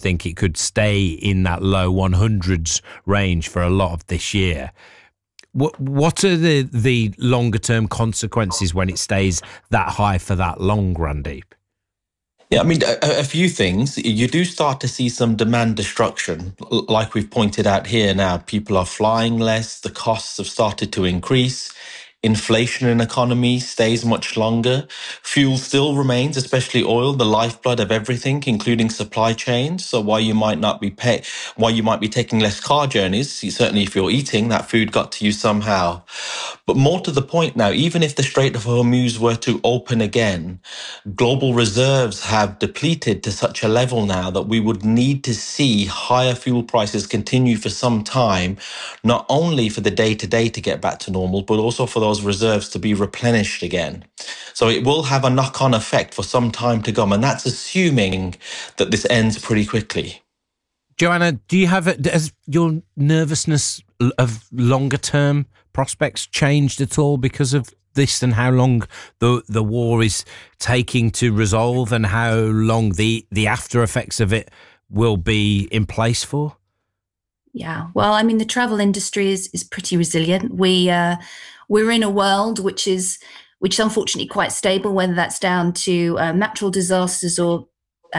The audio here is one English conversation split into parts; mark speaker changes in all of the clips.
Speaker 1: think it could stay in that low 100s range for a lot of this year. What are the longer term consequences when it stays that high for that long, Randeep?
Speaker 2: Yeah, I mean, a few things. You do start to see some demand destruction. Like we've pointed out here now, people are flying less, the costs have started to increase. Inflation in economy stays much longer. Fuel still remains, especially oil, the lifeblood of everything, including supply chains. So while you might be taking less car journeys, certainly if you're eating, that food got to you somehow. But more to the point now, even if the Strait of Hormuz were to open again, global reserves have depleted to such a level now that we would need to see higher fuel prices continue for some time, not only for the day-to-day to get back to normal, but also for those reserves to be replenished again. So it will have a knock-on effect for some time to come, and that's assuming that this ends pretty quickly.
Speaker 1: Joanna, has your nervousness of longer-term prospects changed at all because of this, and how long the war is taking to resolve, and how long the after effects of it will be in place for?
Speaker 3: Yeah, well, I mean, the travel industry is pretty resilient. We're in a world which is unfortunately quite stable, whether that's down to natural disasters or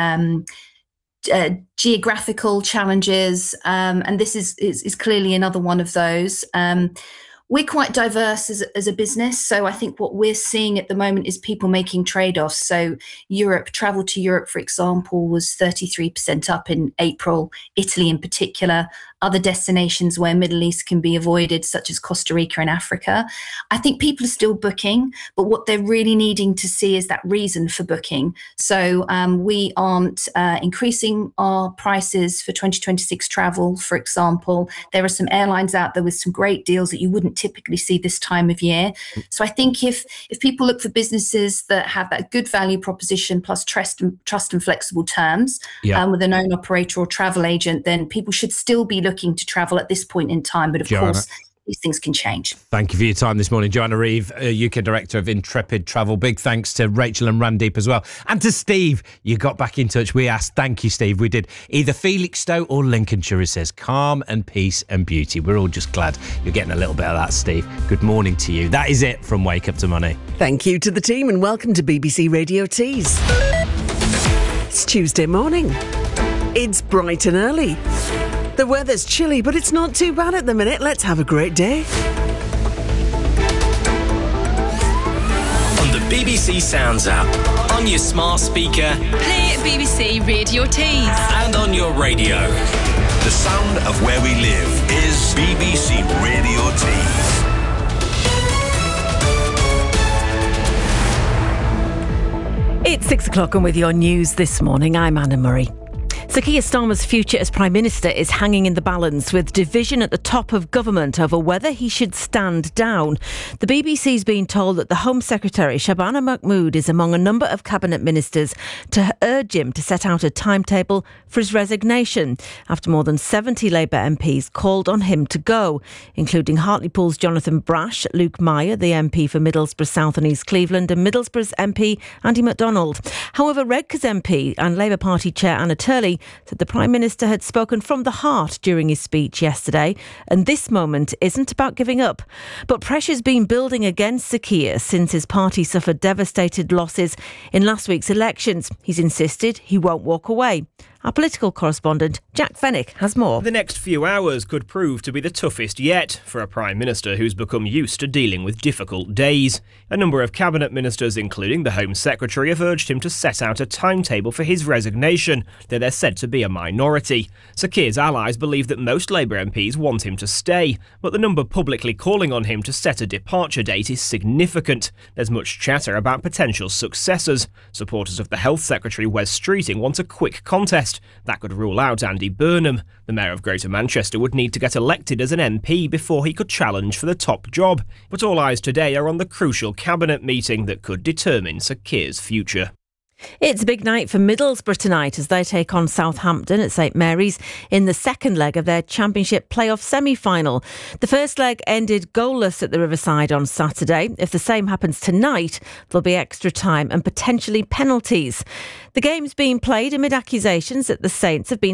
Speaker 3: geographical challenges, and this is clearly another one of those. We're quite diverse as a business, so I think what we're seeing at the moment is people making trade-offs. So travel to Europe, for example, was 33% up in April, Italy in particular, other destinations where Middle East can be avoided, such as Costa Rica and Africa. I think people are still booking, but what they're really needing to see is that reason for booking. So we aren't increasing our prices for 2026 travel, for example. There are some airlines out there with some great deals that you wouldn't typically see this time of year. So I think if people look for businesses that have that good value proposition plus trust and flexible terms, with a known operator or travel agent, then people should still be looking to travel at this point in time. But of course, these things can change.
Speaker 1: Thank you for your time this morning, Joanna Reeve, UK Director of Intrepid Travel. Big thanks to Rachel and Randeep as well. And to Steve, you got back in touch. We asked, thank you, Steve. We did either Felixstowe or Lincolnshire. It says calm and peace and beauty. We're all just glad you're getting a little bit of that, Steve. Good morning to you. That is it from Wake Up to Money.
Speaker 4: Thank you to the team and welcome to BBC Radio Tees. It's Tuesday morning. It's bright and early. The weather's chilly, but it's not too bad at the minute. Let's have a great day.
Speaker 5: On the BBC Sounds app, on your smart speaker,
Speaker 6: play BBC Radio Tees,
Speaker 5: and on your radio.
Speaker 7: The sound of where we live is BBC Radio
Speaker 4: Tees. It's 6 o'clock and with your news this morning, I'm Anna Murray. Sir Keir Starmer's future as Prime Minister is hanging in the balance, with division at the top of government over whether he should stand down. The BBC's been told that the Home Secretary, Shabana Mahmood, is among a number of Cabinet Ministers to urge him to set out a timetable for his resignation, after more than 70 Labour MPs called on him to go, including Hartlepool's Jonathan Brash, Luke Meyer, the MP for Middlesbrough South and East Cleveland, and Middlesbrough's MP Andy MacDonald. However, Redcar's MP and Labour Party Chair Anna Turley said the Prime Minister had spoken from the heart during his speech yesterday, and this moment isn't about giving up. But pressure's been building against Sir Keir since his party suffered devastated losses in last week's elections. He's insisted he won't walk away. Our political correspondent, Jack Fenwick, has more.
Speaker 8: The next few hours could prove to be the toughest yet for a Prime Minister who's become used to dealing with difficult days. A number of Cabinet Ministers, including the Home Secretary, have urged him to set out a timetable for his resignation, though they're said to be a minority. Sir Keir's allies believe that most Labour MPs want him to stay, but the number publicly calling on him to set a departure date is significant. There's much chatter about potential successors. Supporters of the Health Secretary, Wes Streeting, want a quick contest. That could rule out Andy Burnham. The Mayor of Greater Manchester would need to get elected as an MP before he could challenge for the top job. But all eyes today are on the crucial Cabinet meeting that could determine Sir Keir's future.
Speaker 4: It's a big night for Middlesbrough tonight as they take on Southampton at St Mary's in the second leg of their Championship playoff semi-final. The first leg ended goalless at the Riverside on Saturday. If the same happens tonight, there'll be extra time and potentially penalties. The game's being played amid accusations that the Saints have been